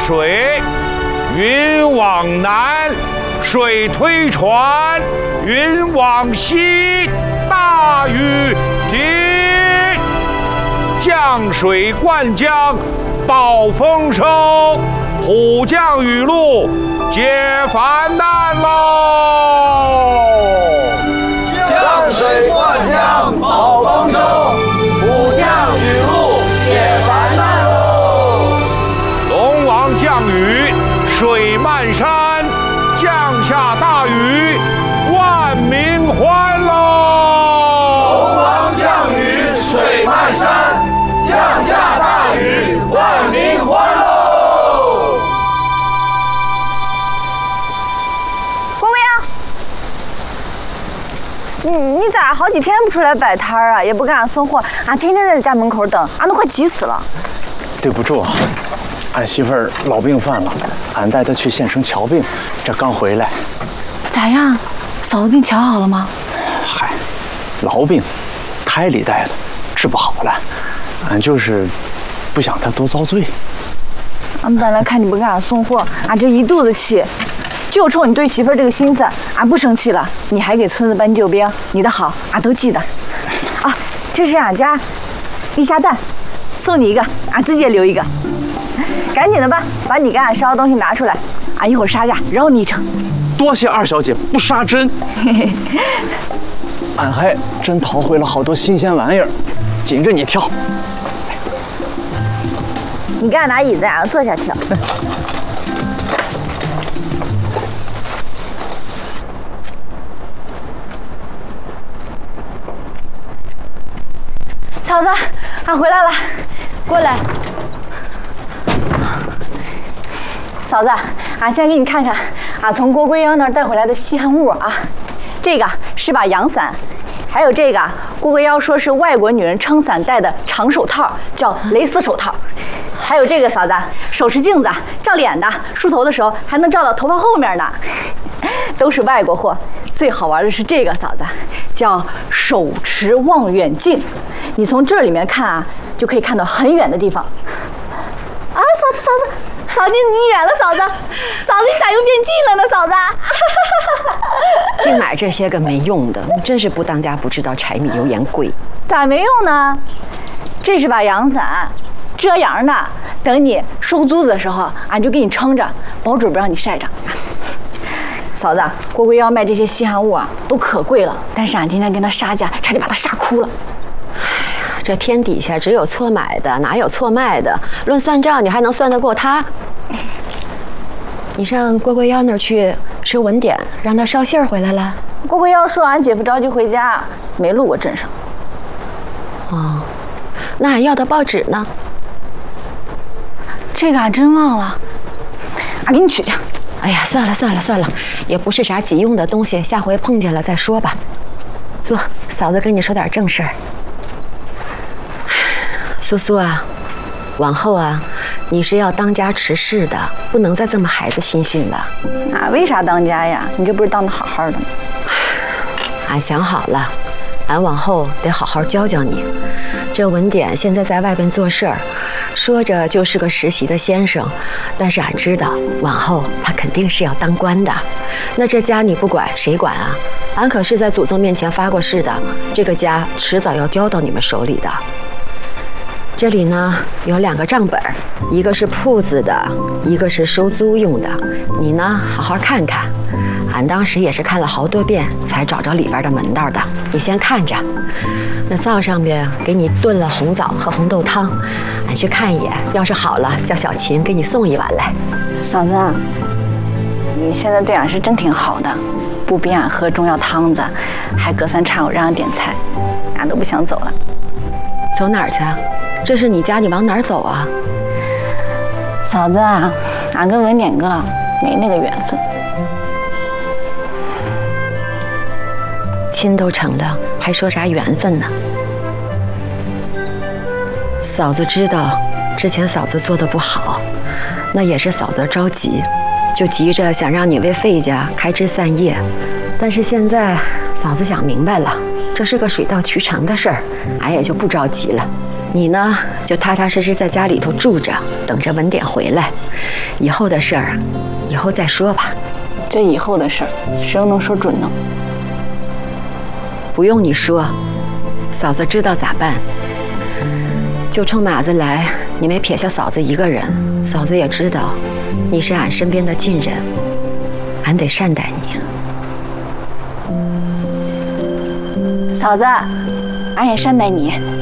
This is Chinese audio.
水，云往南；水推船，云往西。大雨停，降水灌江，暴风收。虎将雨露，解烦难喽！ 降水灌江，暴风收，虎将雨露，解烦难喽！ 龙王降雨，水漫山，降下大雨，万民欢喽！ 龙王降雨，水漫山，降下大雨，万民欢喽！ 你咋好几天不出来摆摊啊？也不给俺送货，俺天天在家门口等，俺都快急死了。 对不住，俺媳妇儿老病犯了，俺带她去县城瞧病，这刚回来。 咋样？嫂子病瞧好了吗？ 嗨，痨病，胎里带的，治不好了。俺就是不想她多遭罪。 俺本来看你不给俺送货，俺这一肚子气。就冲你对媳妇儿这个心思，俺不生气了。你还给村子搬救兵，你的好俺都记得。啊，这是俺家立虾蛋，送你一个，俺自己也留一个。赶紧的吧，把你给俺烧的东西拿出来，俺一会儿杀价饶你一程。 多谢二小姐不杀针。俺还真淘回了好多新鲜玩意儿，紧着你挑。 你给俺拿椅子，俺坐下挑。嫂子，俺回来了，过来。嫂子，俺先给你看看，俺从郭龟妖那儿带回来的稀罕物啊。这个是把阳伞，还有这个郭龟妖说是外国女人撑伞戴的长手套，叫蕾丝手套。还有这个嫂子，手持镜子，照脸的，梳头的时候还能照到头发后面呢，都是外国货。最好玩的是这个嫂子，叫手持望远镜。你从这里面看啊，就可以看到很远的地方。啊，嫂子，你远了，嫂子，你咋又变近了呢，嫂子？ 净买这些个没用的，真是不当家不知道柴米油盐贵。 咋没用呢？这是把阳伞，遮阳的，等你收租子的时候，俺就给你撑着，保准不让你晒着。嫂子，郭龟妖卖这些稀罕物啊，都可贵了，但是俺今天跟他杀价，差点把他杀哭了。 这天底下只有错买的，哪有错卖的？论算账，你还能算得过他？你上郭龟妖那儿去吃文典，让他捎信儿回来了。 郭龟妖说俺姐夫着急回家，没路过镇上。 哦，那俺要的报纸呢？ 这个俺真忘了，俺给你取去。 哎呀，算了，也不是啥急用的东西，下回碰见了再说吧。坐，嫂子跟你说点正事儿。苏苏啊，往后啊，你是要当家持事的，不能再这么孩子心性了。 啊，为啥当家呀？你这不是当得好好的吗？ 俺想好了，俺往后得好好教教你。这文典现在在外边做事儿，说着就是个实习的先生，但是俺知道往后他肯定是要当官的。那这家你不管谁管啊？俺可是在祖宗面前发过誓的，这个家迟早要交到你们手里的。这里呢有2个账本，一个是铺子的，一个是收租用的。你呢好好看看，俺当时也是看了好多遍才找着里边的门道的。你先看着，那灶上边给你炖了红枣和红豆汤，俺去看一眼，要是好了叫小琴给你送一碗来。 嫂子，你现在对俺是真挺好的，不逼俺喝中药汤子，还隔3差5让俺点菜，俺都不想走了。 走哪儿去啊？这是你家，你往哪儿走啊？ 嫂子，俺跟文典哥没那个缘分。 亲都成了，还说啥缘分呢？嫂子知道之前嫂子做的不好，那也是嫂子着急，就急着想让你为费家开枝散叶。但是现在嫂子想明白了，这是个水到渠成的事儿，俺也就不着急了。你呢， 就踏踏实实在家里头住着，等着文典回来。以后的事儿，以后再说吧。 这以后的事儿，谁又能说准呢？ 不用你说，嫂子知道咋办。就冲马子来，你没撇下嫂子一个人，嫂子也知道你是俺身边的近人，俺得善待你。 嫂子，俺也善待你。